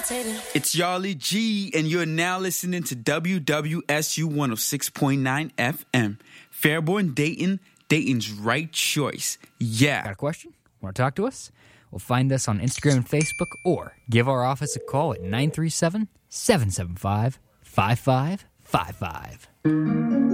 It's Yarly G, and you're now listening to WWSU 106.9 FM. Fairborn, Dayton, Dayton's right choice. Yeah. Got a question? Want to talk to us? Well, find us on Instagram and Facebook, or give our office a call at 937-775-5555.